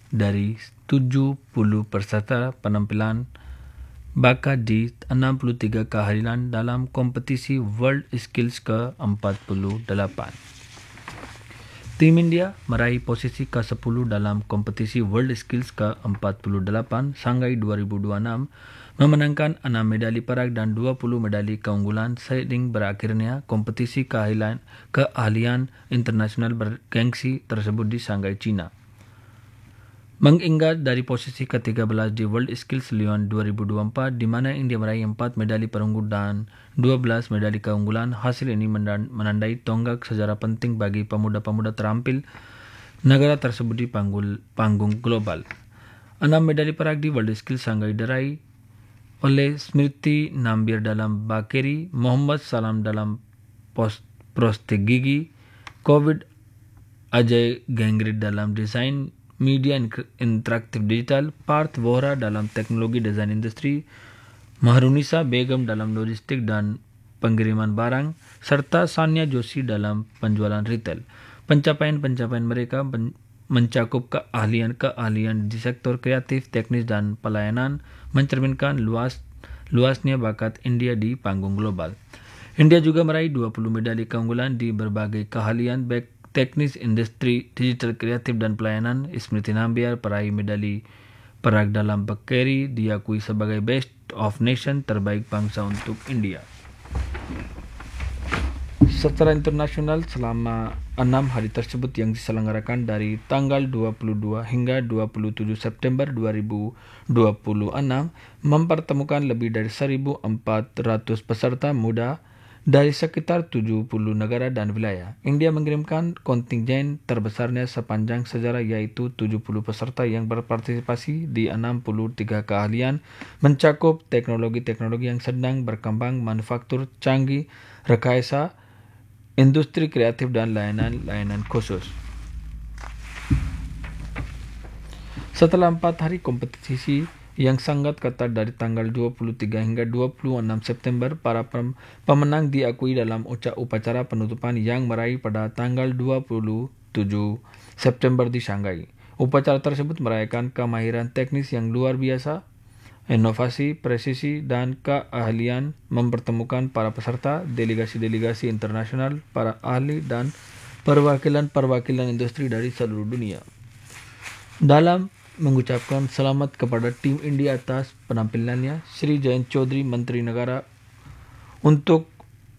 dari 70 peserta penampilan bakat di 63 keahlian dalam kompetisi World Skills ke-48. Tim India meraih posisi ke-10 dalam kompetisi World Skills ke-48 Shanghai 2026, memenangkan 6 medali perak dan 20 medali keunggulan seiring berakhirnya kompetisi keahlian internasional bergengsi tersebut di Shanghai, China. Mengingat dari posisi ke-13 di World Skills Lyon 2024, di mana India meraih 4 medali perunggu dan 12 medali keunggulan, hasil ini menandai tonggak sejarah penting bagi pemuda-pemuda terampil negara tersebut di panggung global. 6 medali perak di World Skills Shanghai diraih oleh Smriti Nambir dalam bakeri, Muhammad Salam dalam prostek gigi, Covid Ajay Gangrit dalam desain media interaktif digital, Parth Vohra dalam teknologi desain industri, Mahrunisa Begum dalam logistik dan pengiriman barang, serta Sanya Joshi dalam penjualan retail. Pencapaian-pencapaian mereka mencakup keahlian di sektor kreatif, teknis, dan pelayanan, mencerminkan luasnya bakat India di panggung global. India juga meraih 20 medali keunggulan di berbagai keahlian baik teknis, industri, digital, kreatif, dan pelayanan. Smriti Nambir peraih medali perak dalam bakeri diakui sebagai Best of Nation terbaik bangsa untuk India. Secara internasional, selama 6 hari tersebut yang diselenggarakan dari tanggal 22 hingga 27 September 2026 mempertemukan lebih dari 1.400 peserta muda dari sekitar 70 negara dan wilayah. India mengirimkan kontingen terbesarnya sepanjang sejarah, yaitu 70 peserta yang berpartisipasi di 63 keahlian, mencakup teknologi-teknologi yang sedang berkembang, manufaktur canggih, rekayasa, industri kreatif, dan layanan khusus. Setelah 4 hari kompetisi yang sangat ketat dari tanggal 23 hingga 26 September, para pemenang diakui dalam upacara penutupan yang meraih pada tanggal 27 September di Shanghai. Upacara tersebut merayakan kemahiran teknis yang luar biasa, inovasi, presisi, dan keahlian, mempertemukan para peserta, delegasi-delegasi internasional, para ahli, dan perwakilan-perwakilan industri dari seluruh dunia. Dalam mengucapkan selamat kepada tim India atas penampilannya, Sri Jayant Chaudhary, Menteri Negara untuk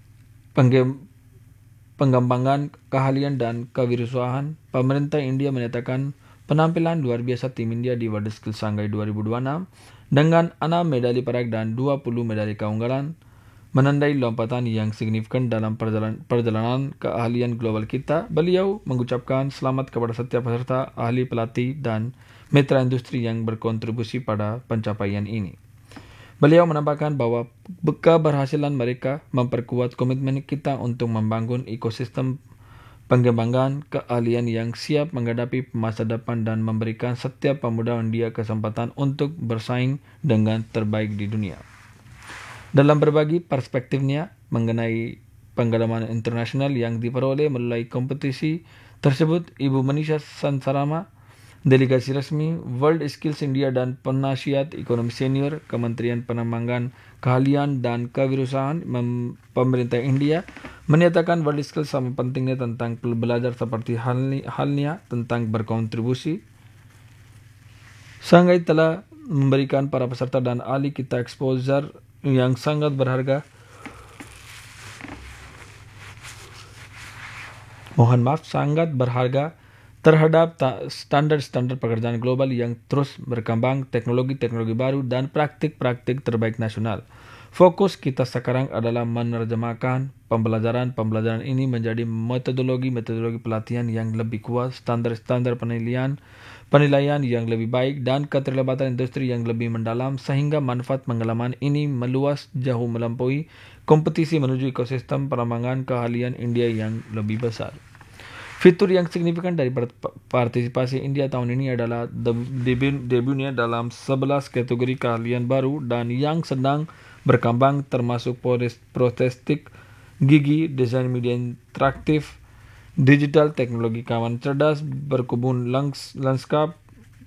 pengembangan keahlian dan kewirausahaan, pemerintah India menyatakan penampilan luar biasa tim India di World Skills Shanghai 2026 dengan 6 medali perak dan 20 medali keunggulan menandai lompatan yang signifikan dalam perjalanan keahlian global kita. Beliau mengucapkan selamat kepada setiap peserta, ahli, pelatih, dan mitra industri yang berkontribusi pada pencapaian ini. Beliau menambahkan bahwa keberhasilan mereka memperkuat komitmen kita untuk membangun ekosistem pengembangan keahlian yang siap menghadapi masa depan dan memberikan setiap pemuda India kesempatan untuk bersaing dengan terbaik di dunia. Dalam berbagi perspektifnya mengenai pengalaman internasional yang diperoleh melalui kompetisi tersebut, Ibu Manisha Sansarama, delegasi resmi World Skills India dan penasihat ekonomi senior Kementerian Pengembangan Keahlian dan Kewirausahaan pemerintah India, menyatakan World Skills sama pentingnya tentang belajar seperti halnya tentang berkontribusi. Shanghai telah memberikan para peserta dan ahli kita exposure yang sangat berharga. Sangat berharga terhadap standar-standar pekerjaan global yang terus berkembang, teknologi-teknologi baru, dan praktik-praktik terbaik nasional. Fokus kita sekarang adalah menerjemahkan pembelajaran ini menjadi metodologi pelatihan yang lebih kuat, standar-standar penilaian yang lebih baik, dan keterlibatan industri yang lebih mendalam, sehingga manfaat pengalaman ini meluas jauh melampaui kompetisi menuju ekosistem pengembangan keahlian India yang lebih besar. Fitur yang signifikan dari partisipasi India tahun ini adalah debutnya dalam 11 kategori keahlian baru dan yang sedang berkembang, termasuk prosthetik gigi, desain media interaktif, digital, teknologi kawan cerdas, berkebun lanskap,